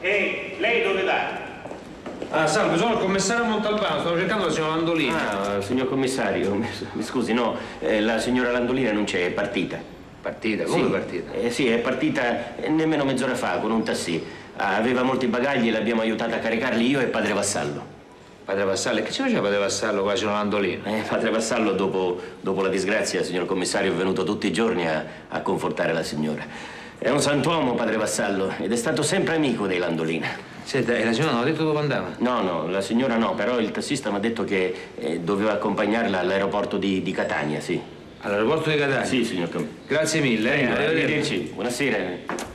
Ehi, lei dove va? Ah, salve, sono il commissario Montalbano, stavo cercando la signora Landolina. Ah, signor commissario, mi scusi, no, la signora Landolina non c'è, è partita. Partita? Come Sì, partita? Sì, è partita nemmeno mezz'ora fa con un tassì. Aveva molti bagagli e l'abbiamo aiutata a caricarli io e padre Vassallo. Padre Vassallo? E che ci faceva padre Vassallo con la signora Landolina? Padre Vassallo, dopo la disgrazia, signor commissario, è venuto tutti i giorni a confortare la signora. È un santuomo, padre Vassallo, ed è stato sempre amico dei Landolina. Senta, e la signora non ha detto dove andava? No, la signora no, però il tassista mi ha detto che doveva accompagnarla all'aeroporto di Catania, sì. All'aeroporto di Catania? Sì, signor commissario. Grazie mille. Arrivederci. Buonasera.